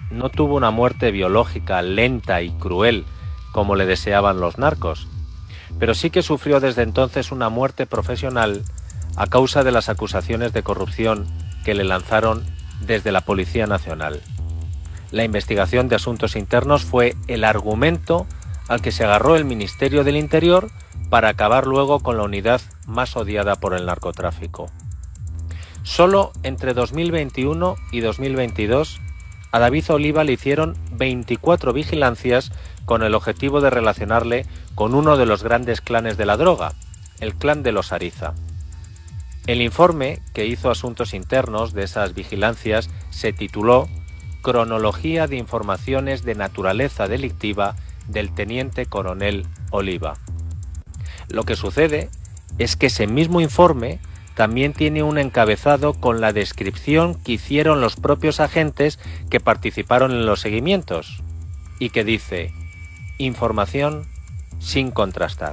no tuvo una muerte biológica lenta y cruel como le deseaban los narcos, pero sí que sufrió desde entonces una muerte profesional a causa de las acusaciones de corrupción que le lanzaron desde la Policía Nacional. La investigación de asuntos internos fue el argumento al que se agarró el Ministerio del Interior para acabar luego con la unidad más odiada por el narcotráfico. Solo entre 2021 y 2022 a David Oliva le hicieron 24 vigilancias con el objetivo de relacionarle con uno de los grandes clanes de la droga, el clan de los Ariza. El informe que hizo Asuntos Internos de esas vigilancias se tituló Cronología de informaciones de naturaleza delictiva del teniente coronel Oliva. Lo que sucede es que ese mismo informe también tiene un encabezado con la descripción que hicieron los propios agentes que participaron en los seguimientos y que dice: información sin contrastar.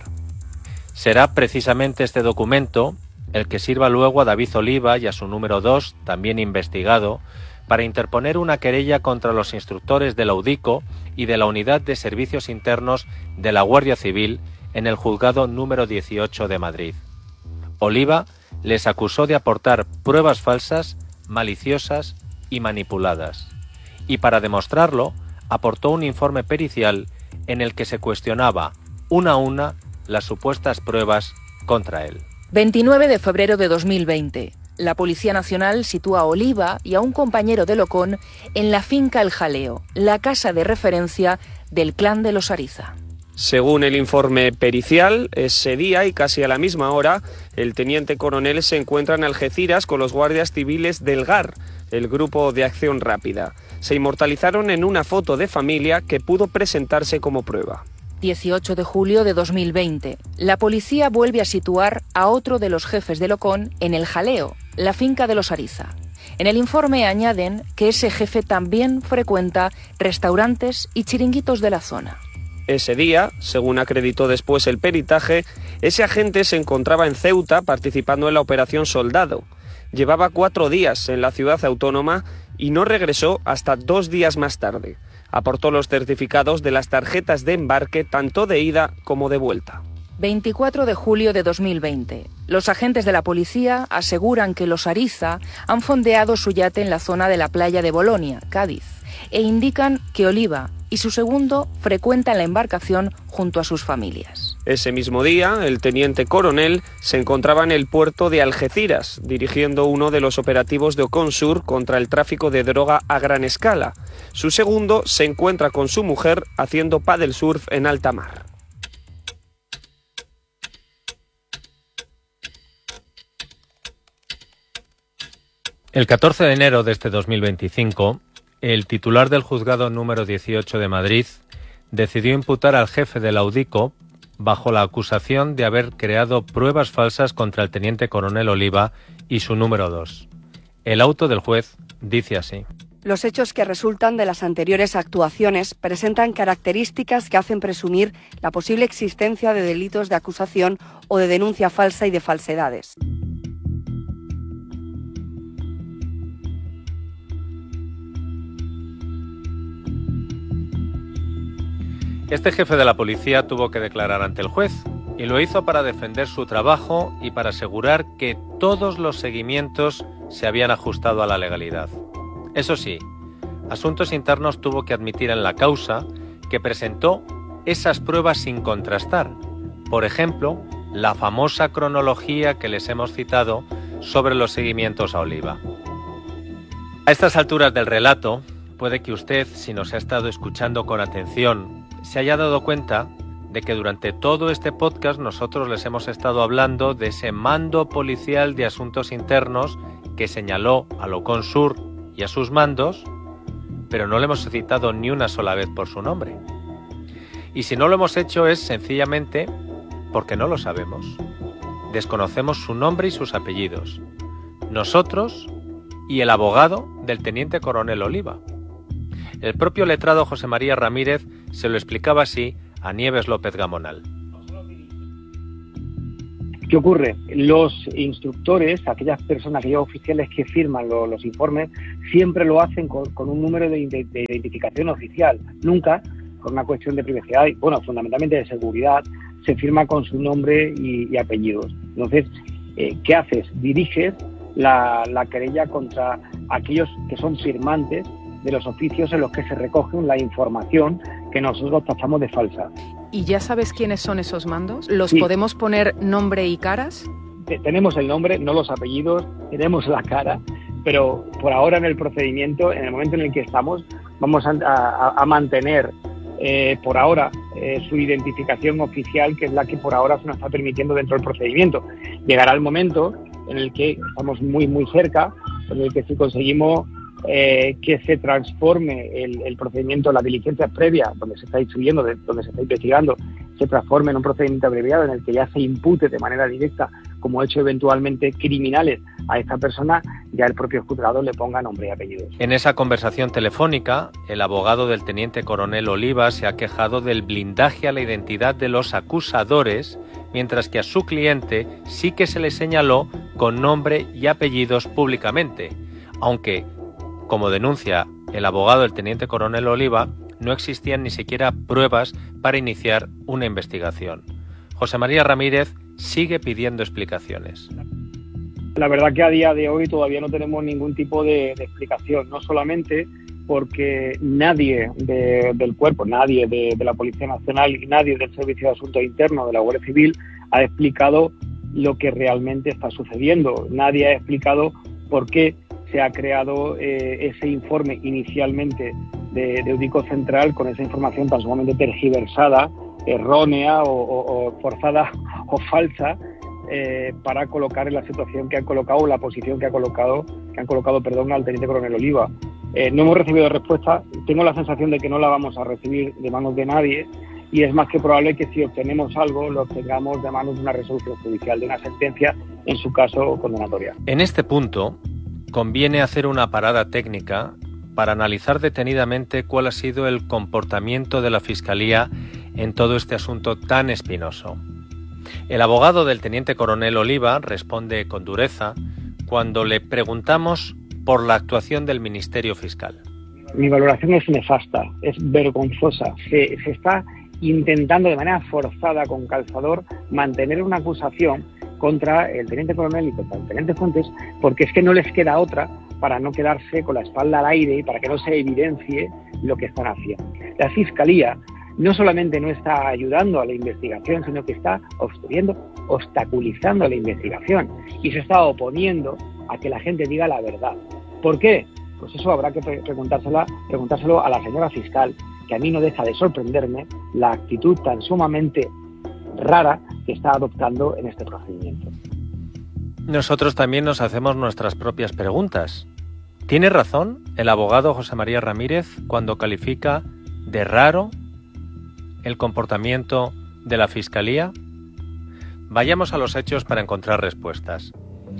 Será precisamente este documento el que sirva luego a David Oliva y a su número 2, también investigado, para interponer una querella contra los instructores de la UDICO y de la Unidad de Servicios Internos de la Guardia Civil en el juzgado número 18 de Madrid. Oliva les acusó de aportar pruebas falsas, maliciosas y manipuladas. Y para demostrarlo, aportó un informe pericial en el que se cuestionaba una a una las supuestas pruebas contra él. 29 de febrero de 2020. La Policía Nacional sitúa a Oliva y a un compañero de Locón en la finca El Jaleo, la casa de referencia del clan de los Ariza. Según el informe pericial, ese día y casi a la misma hora, el teniente coronel se encuentra en Algeciras con los guardias civiles del GAR, el Grupo de Acción Rápida. Se inmortalizaron en una foto de familia que pudo presentarse como prueba. 18 de julio de 2020. La policía vuelve a situar a otro de los jefes de Locón en El Jaleo, la finca de los Ariza. En el informe añaden que ese jefe también frecuenta restaurantes y chiringuitos de la zona. Ese día, según acreditó después el peritaje, ese agente se encontraba en Ceuta participando en la Operación Soldado. Llevaba 4 días en la ciudad autónoma y no regresó hasta 2 días más tarde. Aportó los certificados de las tarjetas de embarque tanto de ida como de vuelta. 24 de julio de 2020. Los agentes de la policía aseguran que los Ariza han fondeado su yate en la zona de la playa de Bolonia, Cádiz, e indican que Oliva y su segundo frecuentan la embarcación junto a sus familias. Ese mismo día, el teniente coronel se encontraba en el puerto de Algeciras, dirigiendo uno de los operativos de Oconsur contra el tráfico de droga a gran escala. Su segundo se encuentra con su mujer haciendo paddle surf en alta mar. El 14 de enero de este 2025, el titular del juzgado número 18 de Madrid decidió imputar al jefe de la UDICO bajo la acusación de haber creado pruebas falsas contra el teniente coronel Oliva y su número 2. El auto del juez dice así: los hechos que resultan de las anteriores actuaciones presentan características que hacen presumir la posible existencia de delitos de acusación o de denuncia falsa y de falsedades. Este jefe de la policía tuvo que declarar ante el juez y lo hizo para defender su trabajo y para asegurar que todos los seguimientos se habían ajustado a la legalidad. Eso sí, Asuntos Internos tuvo que admitir en la causa que presentó esas pruebas sin contrastar. Por ejemplo, la famosa cronología que les hemos citado sobre los seguimientos a Oliva. A estas alturas del relato, puede que usted, si nos ha estado escuchando con atención, se haya dado cuenta de que durante todo este podcast nosotros les hemos estado hablando de ese mando policial de Asuntos Internos que señaló a Loconsur y a sus mandos, pero no le hemos citado ni una sola vez por su nombre. Y si no lo hemos hecho es sencillamente porque no lo sabemos. Desconocemos su nombre y sus apellidos. Nosotros y el abogado del teniente coronel Oliva. El propio letrado José María Ramírez se lo explicaba así a Nieves López Gamonal. ¿Qué ocurre? Los instructores, aquellos oficiales que firman los informes, siempre lo hacen con un número de identificación oficial, nunca con una cuestión de privacidad, bueno, fundamentalmente de seguridad, se firma con su nombre y apellidos. Entonces, ¿qué haces? Diriges la querella contra aquellos que son firmantes de los oficios en los que se recoge la información que nosotros tachamos de falsa. ¿Y ya sabes quiénes son esos mandos? ¿Los Sí. podemos poner nombre y caras? Tenemos el nombre, no los apellidos, tenemos la cara, pero por ahora en el procedimiento, en el momento en el que estamos, vamos a mantener por ahora su identificación oficial, que es la que por ahora se nos está permitiendo dentro del procedimiento. Llegará el momento en el que estamos muy cerca, en el que si conseguimos que se transforme el procedimiento, la diligencia previa, donde se está instruyendo, donde se está investigando, se transforme en un procedimiento abreviado en el que ya se impute de manera directa como hecho eventualmente criminales a esta persona, ya el propio juzgado le ponga nombre y apellidos. En esa conversación telefónica, el abogado del teniente coronel Oliva se ha quejado del blindaje a la identidad de los acusadores, mientras que a su cliente sí que se le señaló con nombre y apellidos públicamente, aunque, como denuncia el abogado del teniente coronel Oliva, no existían ni siquiera pruebas para iniciar una investigación. José María Ramírez sigue pidiendo explicaciones. La verdad que a día de hoy todavía no tenemos ningún tipo de explicación, no solamente porque nadie del cuerpo, nadie de la Policía Nacional y nadie del Servicio de Asuntos Internos de la Guardia Civil ha explicado lo que realmente está sucediendo. Nadie ha explicado por qué se ha creado ese informe inicialmente de Eudiko Central con esa información tan sumamente tergiversada, errónea o forzada o falsa para colocar en la situación que han colocado, la posición que han colocado al teniente coronel Oliva. No hemos recibido respuesta, tengo la sensación de que no la vamos a recibir de manos de nadie y es más que probable que si obtenemos algo lo obtengamos de manos de una resolución judicial, de una sentencia, en su caso condenatoria. En este punto, conviene hacer una parada técnica para analizar detenidamente cuál ha sido el comportamiento de la Fiscalía en todo este asunto tan espinoso. El abogado del teniente coronel Oliva responde con dureza cuando le preguntamos por la actuación del Ministerio Fiscal. Mi valoración es nefasta, es vergonzosa. Se está intentando de manera forzada, con calzador, mantener una acusación contra el teniente coronel y contra el teniente Fuentes, porque es que no les queda otra para no quedarse con la espalda al aire y para que no se evidencie lo que están haciendo. La Fiscalía no solamente no está ayudando a la investigación, sino que está obstaculizando la investigación y se está oponiendo a que la gente diga la verdad. ¿Por qué? Pues eso habrá que preguntárselo a la señora fiscal, que a mí no deja de sorprenderme la actitud tan sumamente rara que está adoptando en este procedimiento. Nosotros también nos hacemos nuestras propias preguntas. ¿Tiene razón el abogado José María Ramírez cuando califica de raro el comportamiento de la Fiscalía? Vayamos a los hechos para encontrar respuestas.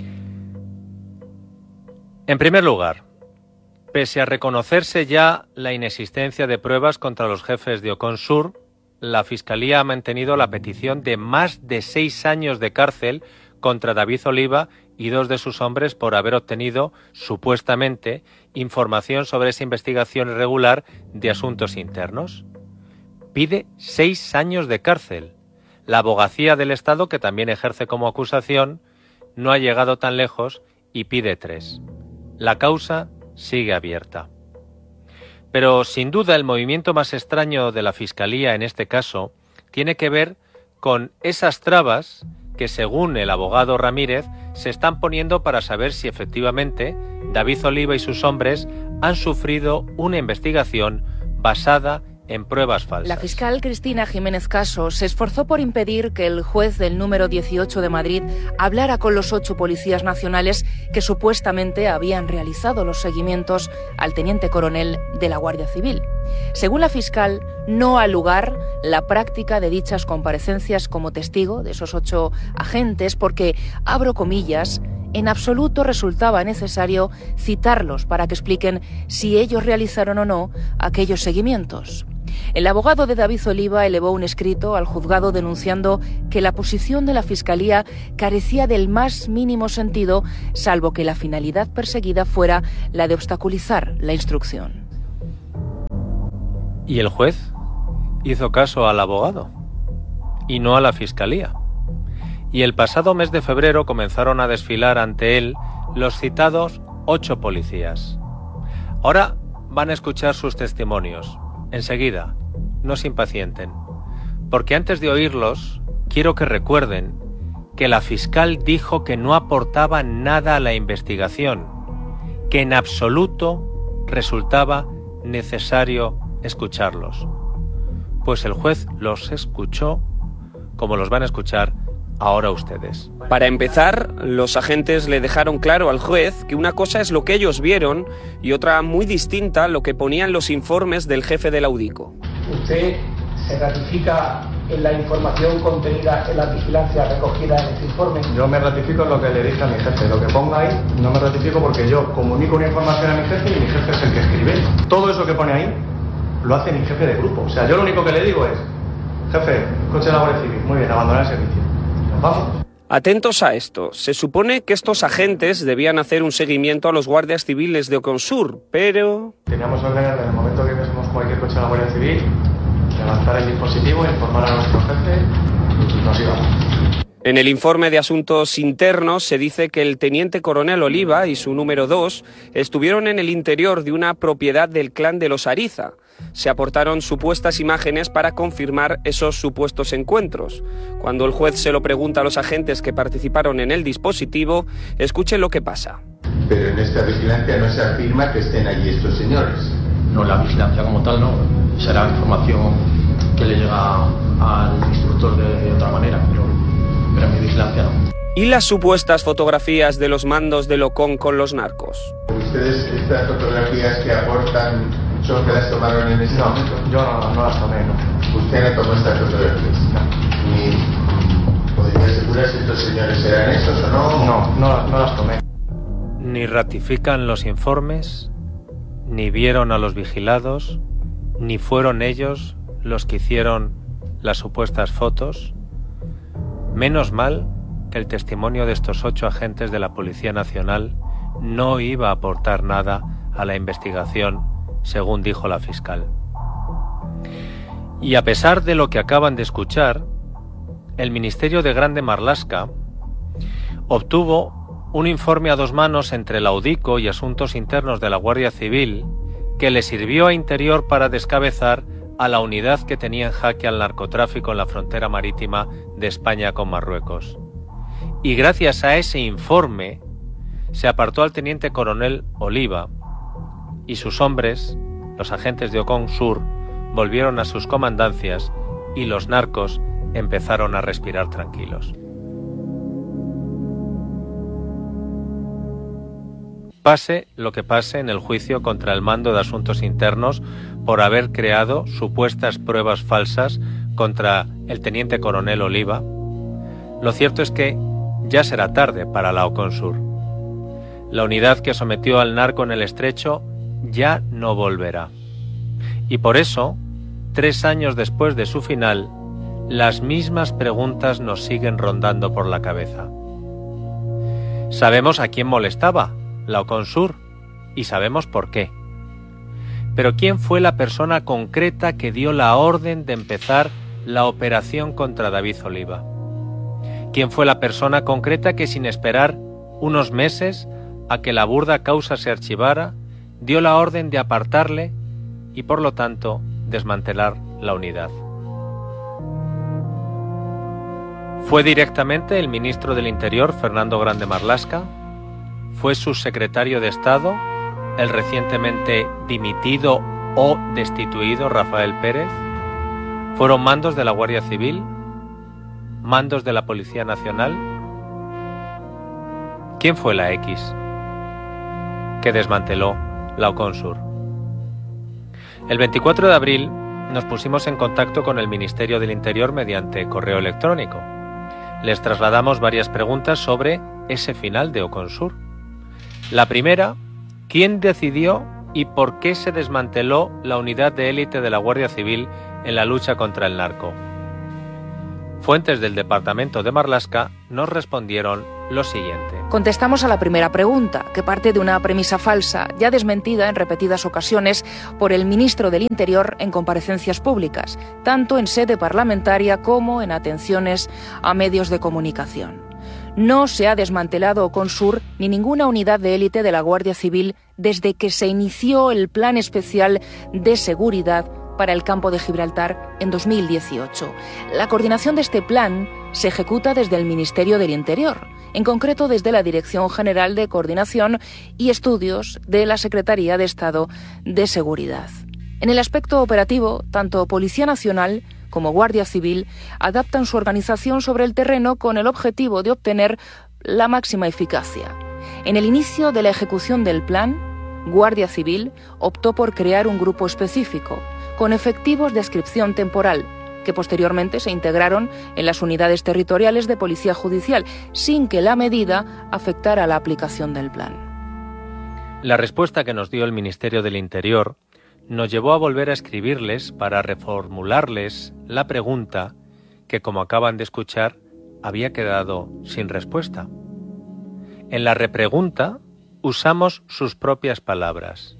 En primer lugar, pese a reconocerse ya la inexistencia de pruebas contra los jefes de Ocon Sur, la Fiscalía ha mantenido la petición de más de 6 años de cárcel contra David Oliva y 2 de sus hombres por haber obtenido, supuestamente, información sobre esa investigación irregular de asuntos internos. Pide 6 años de cárcel. La abogacía del Estado, que también ejerce como acusación, no ha llegado tan lejos y pide 3. La causa sigue abierta. Pero, sin duda, el movimiento más extraño de la Fiscalía en este caso tiene que ver con esas trabas que, según el abogado Ramírez, se están poniendo para saber si efectivamente David Oliva y sus hombres han sufrido una investigación basada en pruebas falsas. La fiscal Cristina Jiménez Caso se esforzó por impedir que el juez del número 18 de Madrid hablara con los 8 policías nacionales que supuestamente habían realizado los seguimientos al teniente coronel de la Guardia Civil. Según la fiscal, no ha lugar la práctica de dichas comparecencias como testigo de esos 8 agentes porque, abro comillas, en absoluto resultaba necesario citarlos para que expliquen si ellos realizaron o no aquellos seguimientos. El abogado de David Oliva elevó un escrito al juzgado denunciando que la posición de la Fiscalía carecía del más mínimo sentido, salvo que la finalidad perseguida fuera la de obstaculizar la instrucción. ¿Y el juez hizo caso al abogado y no a la Fiscalía? Y el pasado mes de febrero comenzaron a desfilar ante él los citados 8 policías. Ahora van a escuchar sus testimonios. Enseguida, no se impacienten, porque antes de oírlos, quiero que recuerden que la fiscal dijo que no aportaba nada a la investigación, que en absoluto resultaba necesario escucharlos. Pues el juez los escuchó, como los van a escuchar ahora ustedes. Para empezar, los agentes le dejaron claro al juez que una cosa es lo que ellos vieron y otra muy distinta lo que ponían los informes del jefe del Audico. ¿Usted se ratifica en la información contenida en la vigilancia recogida en este informe? Yo me ratifico en lo que le dije a mi jefe. Lo que ponga ahí no me ratifico porque yo comunico una información a mi jefe y mi jefe es el que escribe. Todo eso que pone ahí lo hace mi jefe de grupo. O sea, yo lo único que le digo es: jefe, coche de la Guardia Civil, muy bien, abandonar el servicio. Nos vamos. Atentos a esto. Se supone que estos agentes debían hacer un seguimiento a los guardias civiles de Oconsur, pero... Teníamos órdenes en el momento que viésemos cualquier coche de la Guardia Civil, levantar el dispositivo, informar a nuestro jefe y nos íbamos. En el informe de Asuntos Internos se dice que el teniente coronel Oliva y su número 2 estuvieron en el interior de una propiedad del clan de los Ariza. Se aportaron supuestas imágenes para confirmar esos supuestos encuentros. Cuando el juez se lo pregunta a los agentes que participaron en el dispositivo, escuchen lo que pasa. Pero en esta vigilancia no se afirma que estén allí estos señores. No, la vigilancia como tal no. Será información que le llega al instructor de otra manera, pero en mi vigilancia no. ¿Y las supuestas fotografías de los mandos de Locón con los narcos? ¿Ustedes estas fotografías que aportan son que las tomaron en ese momento? Yo no las tomé, no. ¿Usted no tomó estas fotografías? No. ¿Ni podría asegurar si estos señores eran esos o no? No las tomé. Ni ratifican los informes, ni vieron a los vigilados, ni fueron ellos los que hicieron las supuestas fotos. Menos mal que el testimonio de estos 8 agentes de la Policía Nacional no iba a aportar nada a la investigación, según dijo la fiscal. Y a pesar de lo que acaban de escuchar, el Ministerio de Grande Marlaska obtuvo un informe a 2 manos entre el Audico y Asuntos Internos de la Guardia Civil que le sirvió a Interior para descabezar a la unidad que tenía en jaque al narcotráfico en la frontera marítima de España con Marruecos. Y gracias a ese informe se apartó al teniente coronel Oliva y sus hombres, los agentes de Oconsur, volvieron a sus comandancias y los narcos empezaron a respirar tranquilos. Pase lo que pase en el juicio contra el mando de Asuntos Internos por haber creado supuestas pruebas falsas contra el teniente coronel Oliva, lo cierto es que ya será tarde para la Oconsur. La unidad que sometió al narco en el Estrecho ya no volverá. Y por eso, 3 años después de su final, las mismas preguntas nos siguen rondando por la cabeza. Sabemos a quién molestaba la Oconsur y sabemos por qué. Pero ¿quién fue la persona concreta que dio la orden de empezar la operación contra David Oliva? ¿Quién fue la persona concreta que, sin esperar unos meses a que la burda causa se archivara, dio la orden de apartarle y, por lo tanto, desmantelar la unidad? ¿Fue directamente el ministro del Interior, Fernando Grande Marlaska? ¿Fue su secretario de Estado, el recientemente dimitido o destituido Rafael Pérez? ¿Fueron mandos de la Guardia Civil? ¿Mandos de la Policía Nacional? ¿Quién fue la X que desmanteló la Oconsur? El 24 de abril nos pusimos en contacto con el Ministerio del Interior mediante correo electrónico. Les trasladamos varias preguntas sobre ese final de Oconsur. La primera, ¿quién decidió y por qué se desmanteló la unidad de élite de la Guardia Civil en la lucha contra el narco. Fuentes del departamento de Marlaska nos respondieron lo siguiente. Contestamos a la primera pregunta, que parte de una premisa falsa, ya desmentida en repetidas ocasiones por el ministro del Interior en comparecencias públicas, tanto en sede parlamentaria como en atenciones a medios de comunicación. No se ha desmantelado Oconsur ni ninguna unidad de élite de la Guardia Civil desde que se inició el Plan Especial de Seguridad para el Campo de Gibraltar en 2018. La coordinación de este plan se ejecuta desde el Ministerio del Interior, en concreto desde la Dirección General de Coordinación y Estudios de la Secretaría de Estado de Seguridad. En el aspecto operativo, tanto Policía Nacional como Guardia Civil adaptan su organización sobre el terreno con el objetivo de obtener la máxima eficacia. En el inicio de la ejecución del plan, Guardia Civil optó por crear un grupo específico, con efectivos de adscripción temporal, que posteriormente se integraron en las unidades territoriales de Policía Judicial, sin que la medida afectara la aplicación del plan. La respuesta que nos dio el Ministerio del Interior nos llevó a volver a escribirles para reformularles la pregunta que, como acaban de escuchar, había quedado sin respuesta. En la repregunta usamos sus propias palabras.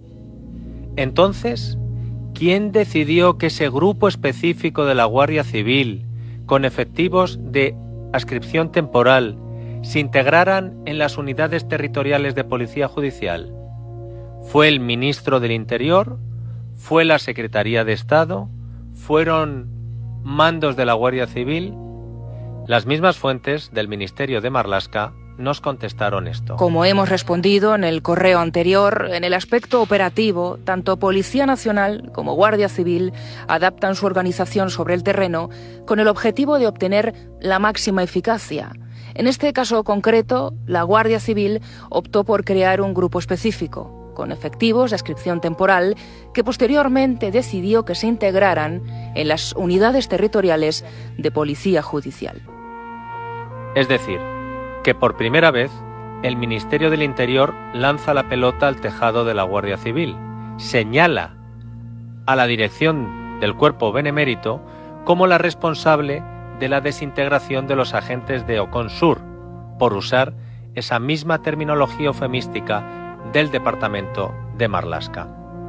Entonces, ¿quién decidió que ese grupo específico de la Guardia Civil, con efectivos de adscripción temporal, se integraran en las unidades territoriales de Policía Judicial? ¿Fue el ministro del Interior? ¿Fue la Secretaría de Estado? ¿Fueron mandos de la Guardia Civil? Las mismas fuentes del Ministerio de Marlaska nos contestaron esto. Como hemos respondido en el correo anterior, en el aspecto operativo, tanto Policía Nacional como Guardia Civil adaptan su organización sobre el terreno con el objetivo de obtener la máxima eficacia. En este caso concreto, la Guardia Civil optó por crear un grupo específico, con efectivos de adscripción temporal, que posteriormente decidió que se integraran en las unidades territoriales de Policía Judicial. Es decir, que por primera vez el Ministerio del Interior lanza la pelota al tejado de la Guardia Civil, señala a la dirección del Cuerpo Benemérito como la responsable de la desintegración de los agentes de Oconsur, por usar esa misma terminología eufemística del departamento de Marlaska.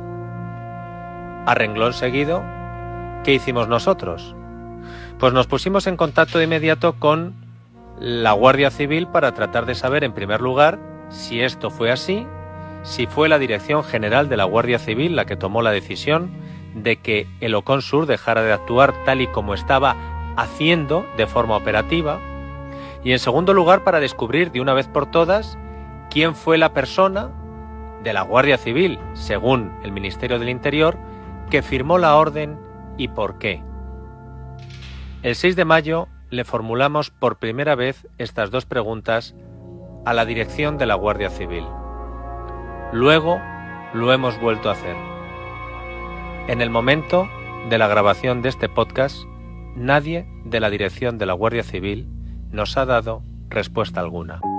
A renglón seguido, ¿qué hicimos nosotros? Pues nos pusimos en contacto de inmediato con la Guardia Civil para tratar de saber, en primer lugar, si esto fue así, si fue la Dirección General de la Guardia Civil la que tomó la decisión de que el Oconsur dejara de actuar tal y como estaba haciendo de forma operativa, y en segundo lugar para descubrir de una vez por todas quién fue la persona de la Guardia Civil, según el Ministerio del Interior, que firmó la orden y por qué. El 6 de mayo le formulamos por primera vez estas dos preguntas a la dirección de la Guardia Civil. Luego lo hemos vuelto a hacer. En el momento de la grabación de este podcast, nadie de la dirección de la Guardia Civil nos ha dado respuesta alguna.